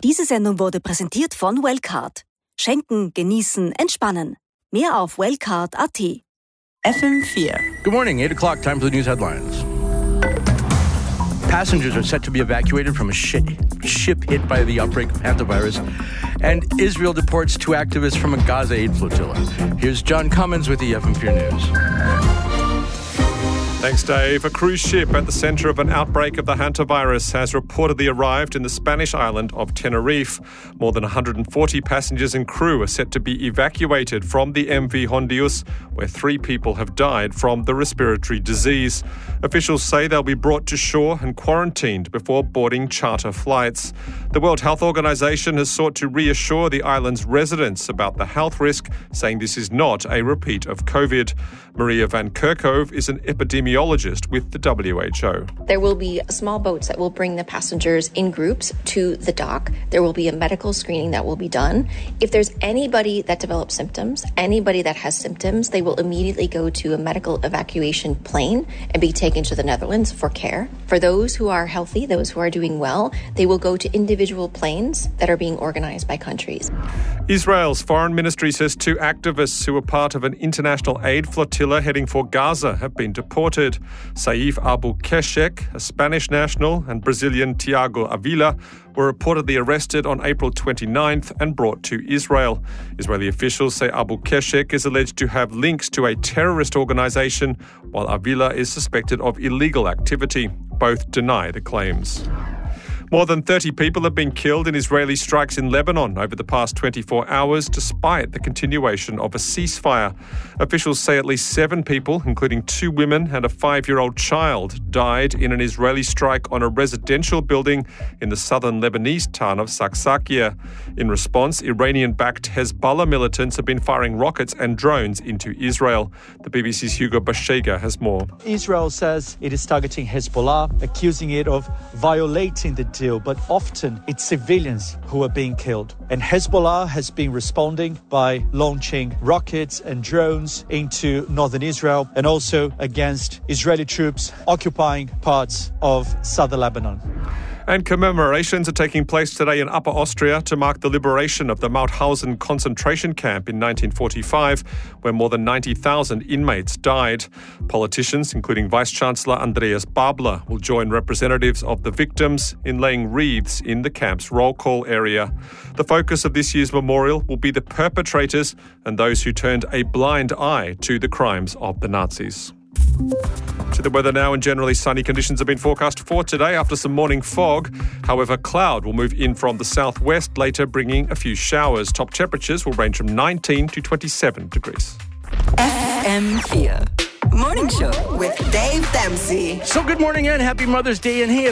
Diese Sendung wurde präsentiert von Wellcard. Schenken, genießen, entspannen. Mehr auf wellcard.at. FM4. Good morning, 8 o'clock, time for the news headlines. Passengers are set to be evacuated from a ship hit by the outbreak of hantavirus, and Israel deports 2 activists from a Gaza aid flotilla. Here's John Cummins with the FM4 News. Thanks, Dave. A cruise ship at the centre of an outbreak of the hantavirus has reportedly arrived in the Spanish island of Tenerife. More than 140 passengers and crew are set to be evacuated from the MV Hondius, where 3 people have died from the respiratory disease. Officials say they'll be brought to shore and quarantined before boarding charter flights. The World Health Organization has sought to reassure the island's residents about the health risk, saying this is not a repeat of COVID. Maria van Kerkhove is an epidemiologist with the WHO. There will be small boats that will bring the passengers in groups to the dock. There will be a medical screening that will be done. If there's anybody that develops symptoms, anybody that has symptoms, they will immediately go to a medical evacuation plane and be taken to the Netherlands for care. For those who are healthy, those who are doing well, they will go to individual planes that are being organized by countries. Israel's foreign ministry says 2 activists who were part of an international aid flotilla heading for Gaza have been deported. Saif Abu Keshek, a Spanish national, and Brazilian Tiago Avila were reportedly arrested on April 29th and brought to Israel. Israeli officials say Abu Keshek is alleged to have links to a terrorist organization, while Avila is suspected of illegal activity. Both deny the claims. More than 30 people have been killed in Israeli strikes in Lebanon over the past 24 hours, despite the continuation of a ceasefire. Officials say at least 7 people, including 2 women and a 5-year-old child, died in an Israeli strike on a residential building in the southern Lebanese town of Saksakia. In response, Iranian-backed Hezbollah militants have been firing rockets and drones into Israel. The BBC's Hugo Bashega has more. Israel says it is targeting Hezbollah, accusing it of violating the deal, but often it's civilians who are being killed. And Hezbollah has been responding by launching rockets and drones into northern Israel and also against Israeli troops occupying parts of southern Lebanon. And commemorations are taking place today in Upper Austria to mark the liberation of the Mauthausen concentration camp in 1945, where more than 90,000 inmates died. Politicians, including Vice-Chancellor Andreas Babler, will join representatives of the victims in laying wreaths in the camp's roll call area. The focus of this year's memorial will be the perpetrators and those who turned a blind eye to the crimes of the Nazis. To the weather now, and generally sunny conditions have been forecast for today after some morning fog. However, cloud will move in from the southwest later, bringing a few showers. Top temperatures will range from 19 to 27 degrees. FM4 Morning Show with Dave Dempsey. So good morning and happy Mother's Day. And hey,